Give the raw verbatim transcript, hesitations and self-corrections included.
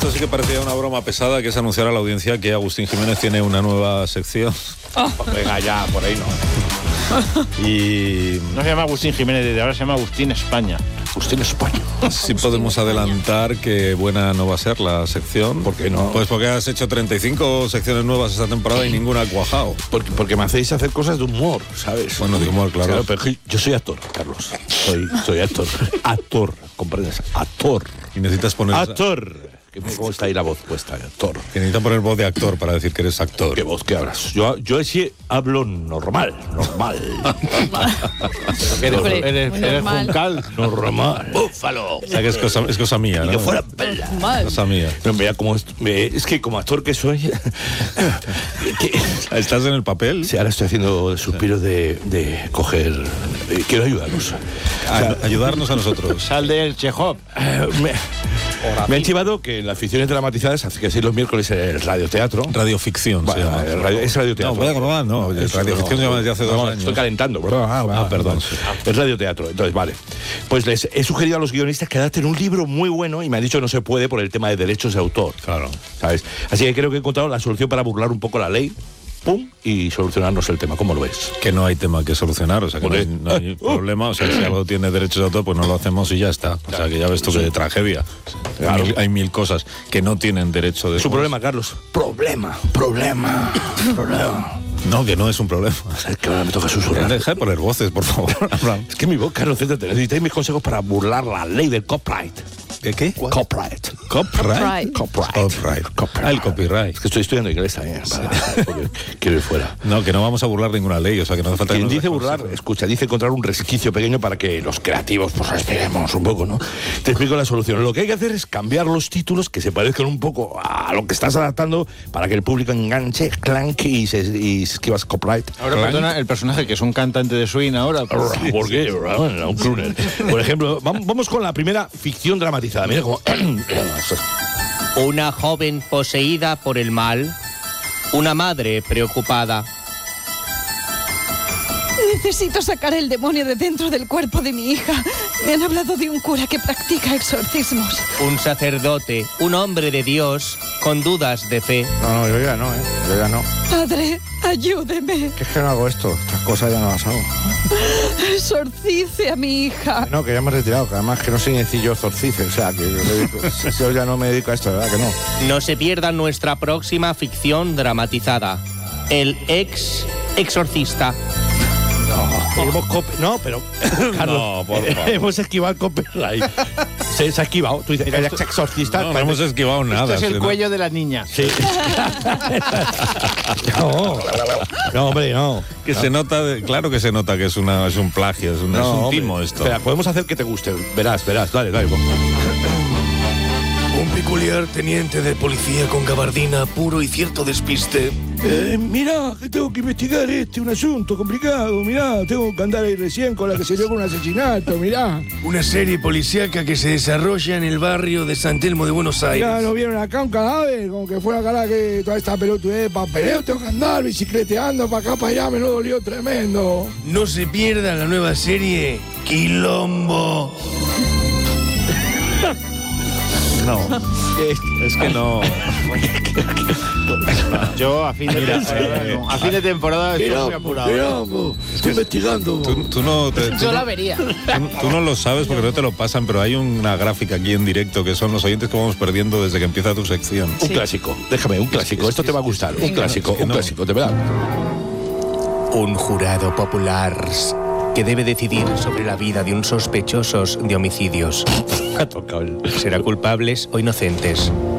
esto sí que parecía una broma pesada, que es anunciar a la audiencia que Agustín Jiménez tiene una nueva sección. Oh. Venga, ya, por ahí no. Y... No se llama Agustín Jiménez, desde ahora se llama Agustín España. Agustín España. Sí podemos adelantar que buena no va a ser la sección. ¿Por qué no? Pues porque has hecho treinta y cinco secciones nuevas esta temporada y ninguna ha cuajado. Porque, porque me hacéis hacer cosas de humor, ¿sabes? Bueno, de humor, claro. claro pero yo soy actor, Carlos. Soy, soy actor. Actor, ¿comprendes? Actor. Y necesitas poner... Actor. ¿Cómo está ahí la voz puesta? Actor. Que necesitas poner voz de actor para decir que eres actor. ¿Qué voz que hablas? Yo, yo sí hablo normal, normal. Eres, Hombre, eres, muy eres normal. Juncal. Normal. Búfalo. O sea que es cosa, es cosa mía, Y ¿no? que fuera bella. Mal. Cosa mía. No, mira, como est- me- es que como actor que soy, que- ¿Estás en el papel? sí, ahora estoy haciendo suspiros de, de coger. eh, quiero ayudarlos. A- O sea, ayudarnos a nosotros. Sal del Chekhov. eh, me, me han chivado que en las ficciones dramatizadas, hace que seis los miércoles en el radioteatro. Radioficción se Bueno, llama. eh, radio- es radioteatro. No, voy a grabar, no. Es- Radioficción se llama desde hace dos no, años. Estoy calentando. Ah, Ah, perdón. Es radioteatro. Entonces, vale. Pues les he sugerido a los guionistas que adapten un libro muy bueno y me han dicho que no se puede por el tema de derechos de autor. Claro. ¿Sabes? Así que creo que he encontrado la solución para burlar un poco la ley. Pum, y solucionarnos el tema. ¿Cómo lo ves? Que no hay tema que solucionar, o sea que no hay, no hay problema, o sea que si algo tiene derechos de autor, pues no lo hacemos y ya está. O sea que ya ves tú que tragedia. Claro. Hay, mil, hay mil cosas que no tienen derecho de... Es un problema, Carlos. Problema, problema, problema. No, que no es un problema. Es que ahora me toca susurrar. Deja de poner voces, por favor. Es que mi voz, Carlos, céntrate. Necesitáis mis consejos para burlar la ley del copyright. ¿De qué? Copyright. Copyright. Copyright. Copyright. Copyright. Ah, el copyright. Es que estoy estudiando inglés también. Para, porque quiero ir fuera. No, que no vamos a burlar ninguna ley, o sea que no hace falta... Quien que nos dice des burlar, consejos. escucha, dice encontrar un resquicio pequeño para que los creativos pues respiremos un poco, ¿no? Te explico la solución. Lo que hay que hacer es cambiar los títulos que se parezcan un poco a lo que estás adaptando para que el público enganche, clank y se, y se esquivas copyright. Ahora, perdona, el personaje que es un cantante de swing ahora. Pues, ¿Por qué? Bueno, un crooner. Por ejemplo, vam- vamos con la primera ficción dramatizada. Mira cómo... Una joven poseída por el mal, una madre preocupada. Necesito sacar el demonio de dentro del cuerpo de mi hija. Me han hablado de un cura que practica exorcismos. Un sacerdote, un hombre de Dios, con dudas de fe. No, no, yo ya no, ¿eh? Yo ya no. Padre, ayúdeme. Que es que no hago esto. Estas cosas ya no las hago. Exorcice a mi hija. No, que ya me he retirado. Que además que no soy ni yo exorcice. O sea, que me dedico- yo ya no me dedico a esto, ¿verdad? Que no. No se pierdan nuestra próxima ficción dramatizada. El ex exorcista. Hemos cop- no, pero Carlos, No, por favor. hemos esquivado el copyright. Se, se ha esquivado. Tú dices, El esto- ex exorcista. No, no hemos esquivado nada. Esto es el sí, ¿no? cuello de la niña. Sí. no, no, hombre, no. Que se nota, de- claro que se nota que es, una, es un plagio, es un, es No, un hombre. timo esto. Espera, podemos hacer que te guste. Verás, verás. Dale, dale. Un peculiar teniente de policía con gabardina, puro y cierto despiste. Eh, mira, que tengo que investigar este, un asunto complicado. Mira, tengo que andar ahí recién con la que se dio con un asesinato. Mira, Una serie policíaca que se desarrolla en el barrio de San Telmo de Buenos Aires. ya no vieron acá un cadáver, como que fuera cara que toda esta pelotudez de papeleo. Tengo que andar bicicleteando para acá, para allá, me lo dolió tremendo. No se pierda la nueva serie Quilombo. No, es que no. Yo a fin de temporada, no. A fin de temporada estoy muy apurado. Estoy investigando. Tú, tú no te- tú Yo no- la vería. Tú, tú no lo sabes porque no te lo pasan, pero hay una gráfica aquí en directo que son los oyentes que vamos perdiendo desde que empieza tu sección. Un clásico, déjame, un clásico. Esto te va a gustar. Un clásico, un no. clásico, de verdad. Un jurado popular que debe decidir sobre la vida de un sospechosos de homicidios. Ha tocado el... ¿Será culpables o inocentes?